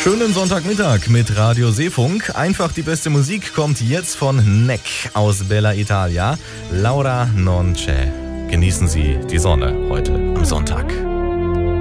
Schönen Sonntagmittag mit Radio Seefunk. Einfach die beste Musik kommt jetzt von Neck aus Bella Italia. Laura non c'è. Genießen Sie die Sonne heute am Sonntag.